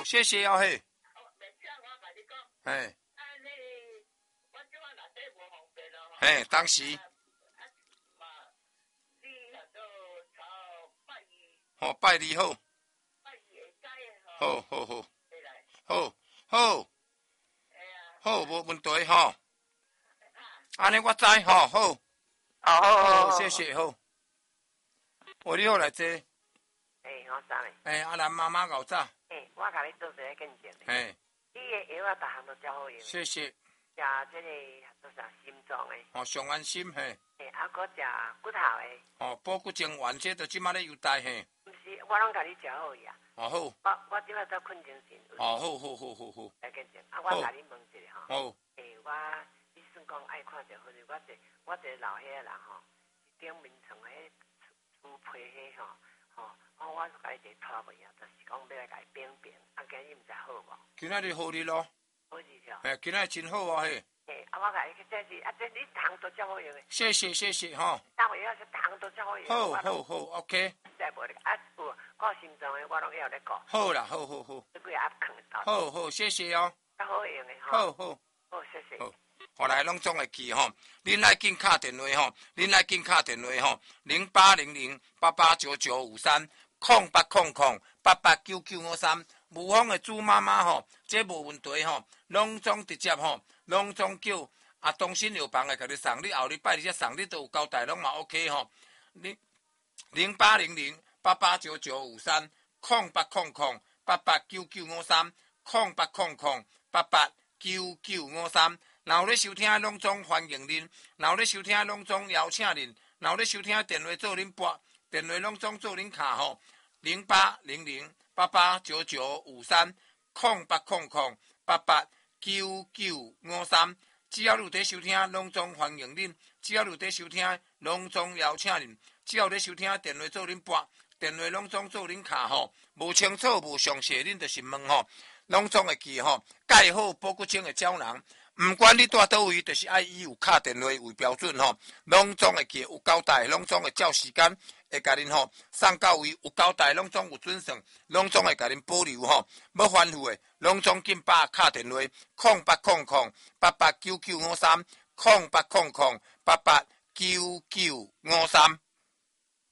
谢谢哦嘿。嘿。嘿，当时。哦，拜你好。好好好。好好。好，无问题吼。安尼我知吼，好。好，谢谢好。哦，你好来坐。 我知咧。 咱妈妈搞早。 我甲你做一个见证。你的药啊，逐项都照好用。 谢谢。 食这个都是心脏的。 哦，上安心嘿。 搁食骨头的。 哦，补骨精丸这都即马咧优待嘿。 毋是，我拢甲你食好呀。 哦好。 我即马在困精神。 哦好好好好好。 来见证。我甲你问一下吼。 好。 你算讲爱看着好者，我一个老岁仔人吼，顶面床迄厝皮迄吼，我甲你拖过啊，就是讲要来甲伊变，今日毋知好无？ 今仔日好日咯。 好日哦。 今仔日真好啊嘿。 我甲你这是这你糖都照好用的。 谢谢谢谢吼。 大尾要是糖都照好用。 好好好 ，OK。 再无咧，有顾心脏的我拢要咧顾。 好啦，好好好。 这个也放到。 好好，谢谢哦。 较好用的吼。 好好。 好，谢谢。 好。后来拢总会记吼，恁来紧敲电话吼，恁来紧敲电话吼，0800889953，0800889953，无方的朱妈妈吼，这无问题吼，拢总直接吼，拢总叫东新药房的甲你送，你后日拜日才送，你都有交代，拢嘛 OK 吼。0800889953，0800889953。若有咧收听的，拢总欢迎恁；若有咧收听的，拢总邀请恁；若有咧收听的电话做恁拨，电话拢总做恁卡吼。0800889953，0800889953。只要有在收听，拢总欢迎恁；只要有在收听，拢总邀请恁；只要有咧收听的电话做恁拨，电话拢总做恁卡吼。无清楚、无详细，恁就是问吼，拢总会记吼。盖好补骨精的胶囊。唔管你住倒位，就是爱伊有敲电话为标准吼，拢总会记有交代，拢总会照时间会甲恁吼送到位，有交代拢总有准算，拢总会甲恁保留吼。要反复的，拢总紧把敲电话0800889953，0800889953。